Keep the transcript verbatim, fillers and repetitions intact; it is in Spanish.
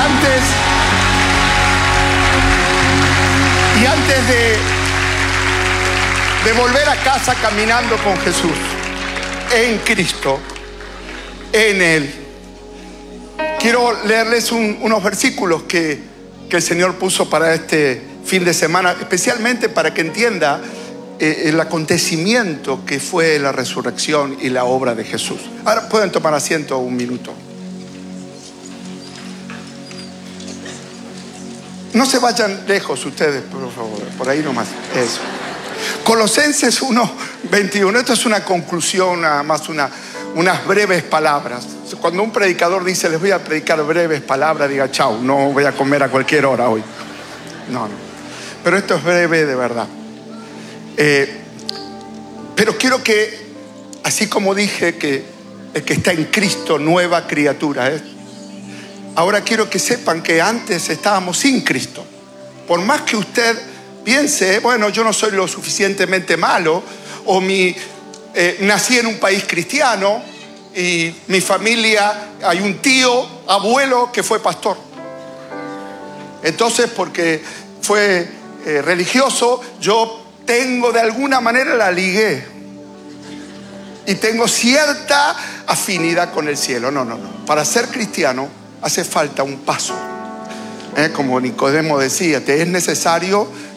antes, y antes de, de volver a casa caminando con Jesús, en Cristo, en Él, quiero leerles un, unos versículos que, que el Señor puso para este fin de semana, especialmente para que entienda eh, el acontecimiento que fue la resurrección y la obra de Jesús. Ahora pueden tomar asiento un minuto. No se vayan lejos ustedes, por favor, por ahí nomás. Eso. Colosenses uno veintiuno. Esto es una conclusión, nada más una, unas breves palabras. Cuando un predicador dice, les voy a predicar breves palabras, diga chau, no voy a comer a cualquier hora hoy. No, no. Pero esto es breve de verdad. Eh, pero quiero que, así como dije que el que está en Cristo, nueva criatura es, ahora quiero que sepan que antes estábamos sin Cristo. Por más que usted piense, bueno, yo no soy lo suficientemente malo, o mi, eh, nací en un país cristiano y mi familia, hay un tío, abuelo que fue pastor. Entonces, porque fue eh, religioso, yo tengo de alguna manera la ligué y tengo cierta afinidad con el cielo. No, no, no. Para ser cristiano hace falta un paso. Eh, como Nicodemo decía, te es necesario